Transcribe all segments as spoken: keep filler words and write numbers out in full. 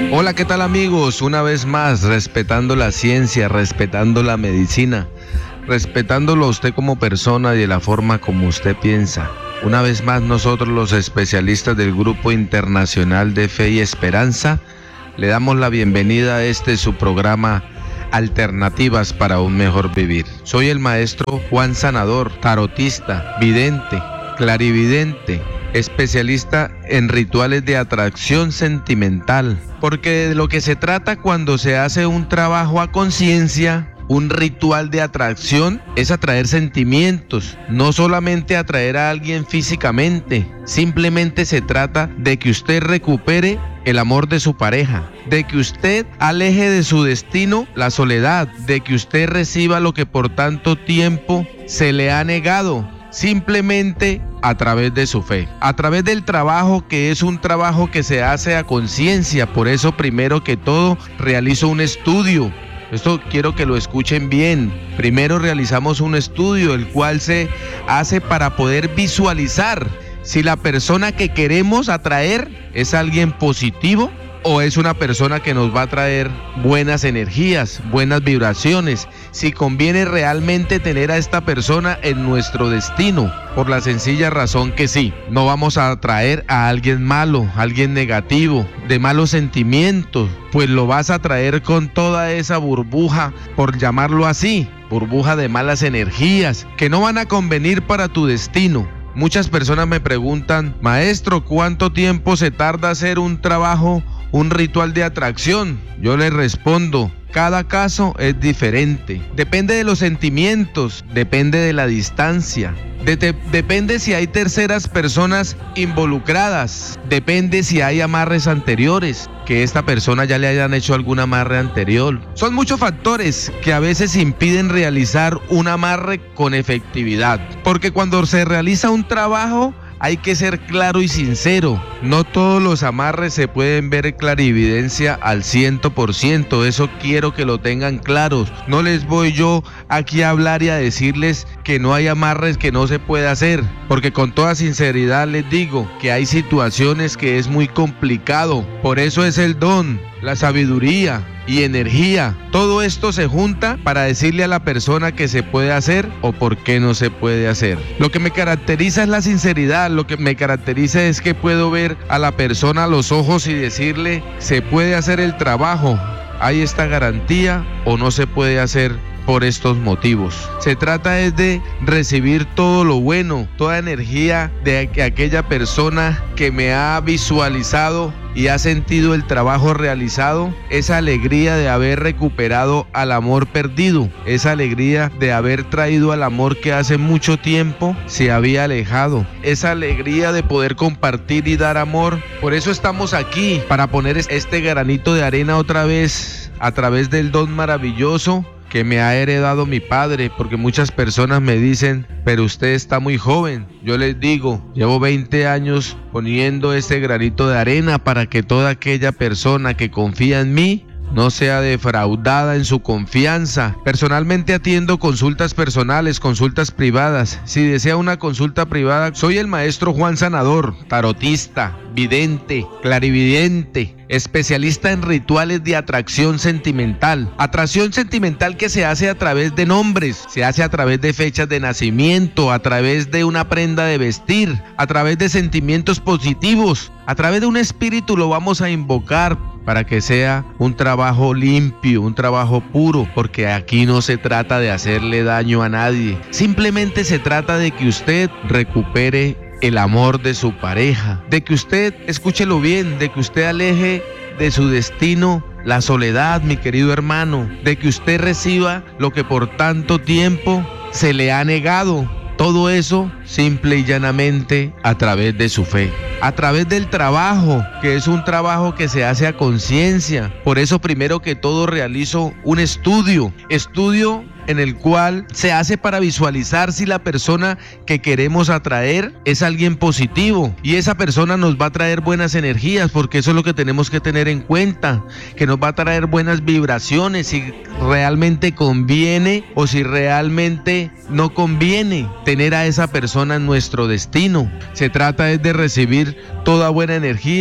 Hola, ¿qué tal amigos? Una vez más, respetando la ciencia, respetando la medicina, respetándolo a usted como persona y de la forma como usted piensa. Una vez más, nosotros los especialistas del Grupo Internacional de Fe y Esperanza, le damos la bienvenida a este su programa Alternativas para un Mejor Vivir. Soy el maestro Juan Sanador, tarotista, vidente, clarividente, especialista en rituales de atracción sentimental, porque de lo que se trata cuando se hace un trabajo a conciencia, un ritual de atracción, es atraer sentimientos, no solamente atraer a alguien físicamente, simplemente se trata de que usted recupere el amor de su pareja, de que usted aleje de su destino la soledad, de que usted reciba lo que por tanto tiempo se le ha negado, simplemente a través de su fe, a través del trabajo que es un trabajo que se hace a conciencia. Por eso primero que todo realizo un estudio. Esto quiero que lo escuchen bien. Primero realizamos un estudio, el cual se hace para poder visualizar si la persona que queremos atraer es alguien positivo o es una persona que nos va a traer buenas energías, buenas vibraciones, si conviene realmente tener a esta persona en nuestro destino, por la sencilla razón que sí, no vamos a atraer a alguien malo, alguien negativo, de malos sentimientos, pues lo vas a traer con toda esa burbuja, por llamarlo así, burbuja de malas energías, que no van a convenir para tu destino. Muchas personas me preguntan, maestro, ¿cuánto tiempo se tarda hacer un trabajo, un ritual de atracción? Yo les respondo, cada caso es diferente. Depende de los sentimientos, depende de la distancia, de de depende si hay terceras personas involucradas, depende si hay amarres anteriores, que esta persona ya le hayan hecho algún amarre anterior. Son muchos factores que a veces impiden realizar un amarre con efectividad, porque cuando se realiza un trabajo hay que ser claro y sincero. No todos los amarres se pueden ver clarividencia al ciento por ciento. Eso quiero que lo tengan claros. No les voy yo aquí a hablar y a decirles que no hay amarres que no se puede hacer, porque con toda sinceridad les digo que hay situaciones que es muy complicado. Por eso es el don, la sabiduría y energía. Todo esto se junta para decirle a la persona que se puede hacer o por qué no se puede hacer. Lo que me caracteriza es la sinceridad, lo que me caracteriza es que puedo ver a la persona a los ojos y decirle, se puede hacer el trabajo, hay esta garantía o no se puede hacer por estos motivos. Se trata es de recibir todo lo bueno, toda energía de aquella persona que me ha visualizado y ha sentido el trabajo realizado, esa alegría de haber recuperado al amor perdido, esa alegría de haber traído al amor que hace mucho tiempo se había alejado, esa alegría de poder compartir y dar amor. Por eso estamos aquí, para poner este granito de arena otra vez a través del don maravilloso que me ha heredado mi padre, porque muchas personas me dicen, pero usted está muy joven. Yo les digo, llevo veinte años poniendo este granito de arena para que toda aquella persona que confía en mí no sea defraudada en su confianza. Personalmente atiendo consultas personales, consultas privadas. Si desea una consulta privada, soy el maestro Juan Sanador, tarotista, vidente, clarividente, especialista en rituales de atracción sentimental. Atracción sentimental que se hace a través de nombres, se hace a través de fechas de nacimiento, a través de una prenda de vestir, a través de sentimientos positivos, a través de un espíritu lo vamos a invocar para que sea un trabajo limpio, un trabajo puro, porque aquí no se trata de hacerle daño a nadie, simplemente se trata de que usted recupere el amor de su pareja, de que usted, escúchelo bien, de que usted aleje de su destino la soledad, mi querido hermano, de que usted reciba lo que por tanto tiempo se le ha negado. Todo eso simple y llanamente a través de su fe, a través del trabajo, que es un trabajo que se hace a conciencia. Por eso primero que todo realizo un estudio, estudio en el cual se hace para visualizar si la persona que queremos atraer es alguien positivo, y esa persona nos va a traer buenas energías, porque eso es lo que tenemos que tener en cuenta, que nos va a traer buenas vibraciones, si realmente conviene o si realmente no conviene tener a esa persona en nuestro destino. Se trata es de recibir toda buena energía,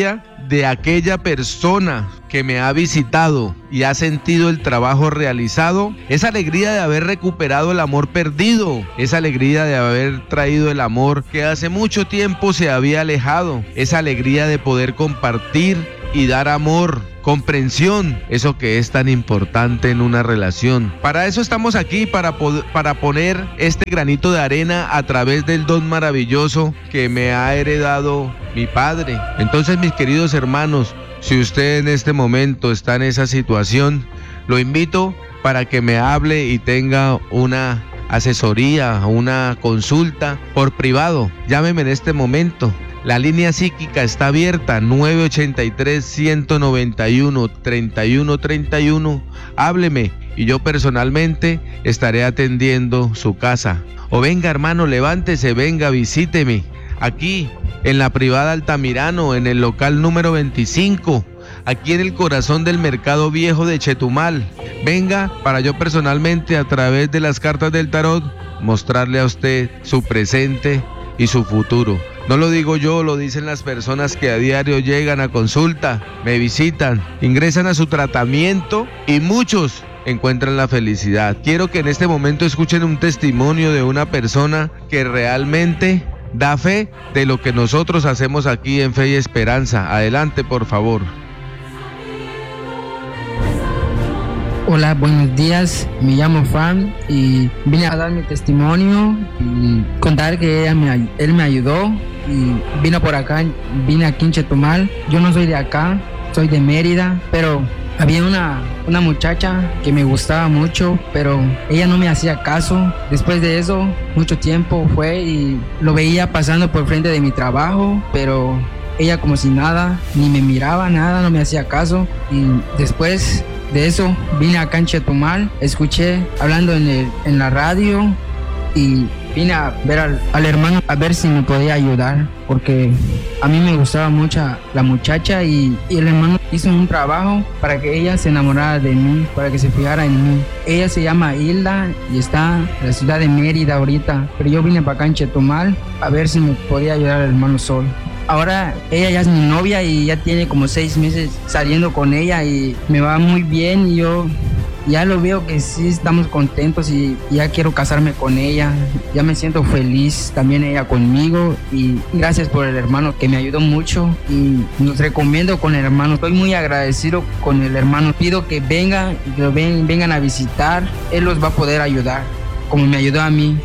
de aquella persona que me ha visitado y ha sentido el trabajo realizado, esa alegría de haber recuperado el amor perdido, esa alegría de haber traído el amor que hace mucho tiempo se había alejado, esa alegría de poder compartir y dar amor, comprensión, eso que es tan importante en una relación. Para eso estamos aquí, para, para poner este granito de arena a través del don maravilloso que me ha heredado mi padre. Entonces, mis queridos hermanos, si usted en este momento está en esa situación, lo invito para que me hable y tenga una asesoría, una consulta por privado. Llámeme en este momento. La línea psíquica está abierta, nueve ochenta y tres, ciento noventa y uno, treinta y uno treinta y uno. Hábleme y yo personalmente estaré atendiendo su casa. O venga, hermano, levántese, venga, visíteme. Aquí, en la privada Altamirano, en el local número veinticinco, aquí en el corazón del Mercado Viejo de Chetumal. Venga para yo personalmente, a través de las cartas del tarot, mostrarle a usted su presente y su futuro. No lo digo yo, lo dicen las personas que a diario llegan a consulta, me visitan, ingresan a su tratamiento y muchos encuentran la felicidad. Quiero que en este momento escuchen un testimonio de una persona que realmente da fe de lo que nosotros hacemos aquí en Fe y Esperanza. Adelante, por favor. Hola, buenos días, me llamo Fran y vine a dar mi testimonio y contar que ella me, él me ayudó y vino por acá, vine aquí en Chetumal. Yo no soy de acá, soy de Mérida, pero había una, una muchacha que me gustaba mucho, pero ella no me hacía caso. Después de eso, mucho tiempo fue y lo veía pasando por frente de mi trabajo, pero ella como si nada, ni me miraba, nada, no me hacía caso. Y después de eso vine acá en Chetumal, escuché hablando en, el, en la radio y vine a ver al, al hermano a ver si me podía ayudar, porque a mí me gustaba mucho la muchacha y, y el hermano hizo un trabajo para que ella se enamorara de mí, para que se fijara en mí. Ella se llama Hilda y está en la ciudad de Mérida ahorita, pero yo vine para acá en Chetumal a ver si me podía ayudar el hermano Sol. Ahora ella ya es mi novia y ya tiene como seis meses saliendo con ella y me va muy bien y yo ya lo veo que sí estamos contentos y ya quiero casarme con ella. Ya me siento feliz, también ella conmigo y gracias por el hermano que me ayudó mucho y los recomiendo con el hermano. Estoy muy agradecido con el hermano. Pido que vengan y que lo ven, vengan a visitar. Él los va a poder ayudar como me ayudó a mí.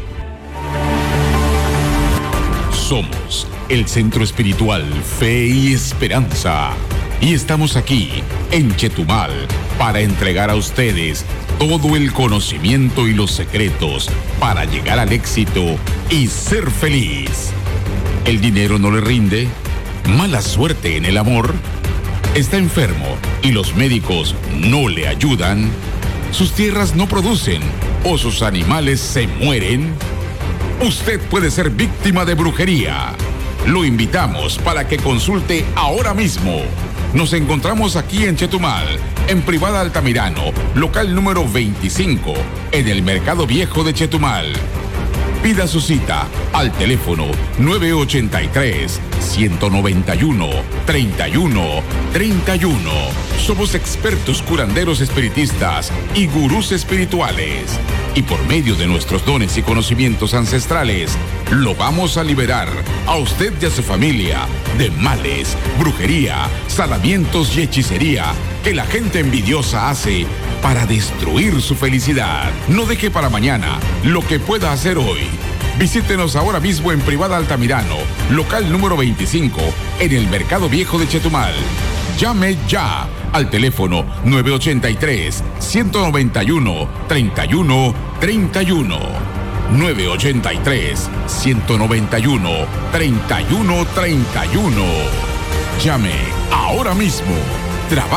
Somos el Centro Espiritual Fe y Esperanza y estamos aquí en Chetumal para entregar a ustedes todo el conocimiento y los secretos para llegar al éxito y ser feliz. ¿El dinero no le rinde? ¿Mala suerte en el amor? ¿Está enfermo y los médicos no le ayudan? ¿Sus tierras no producen o sus animales se mueren? Usted puede ser víctima de brujería. Lo invitamos para que consulte ahora mismo. Nos encontramos aquí en Chetumal, en Privada Altamirano, local número veinticinco, en el Mercado Viejo de Chetumal. Pida su cita al teléfono nueve ochenta y tres, ciento noventa y uno, treinta y uno treinta y uno. Somos expertos curanderos espiritistas y gurús espirituales. Y por medio de nuestros dones y conocimientos ancestrales, lo vamos a liberar a usted y a su familia de males, brujería, salamientos y hechicería que la gente envidiosa hace para destruir su felicidad. No deje para mañana lo que pueda hacer hoy. Visítenos ahora mismo en Privada Altamirano, local número veinticinco, en el Mercado Viejo de Chetumal. Llame ya al teléfono nueve ochenta y tres, ciento noventa y uno, treinta y uno treinta y uno. nueve ochenta y tres, ciento noventa y uno, treinta y uno treinta y uno. Llame ahora mismo. Trabaja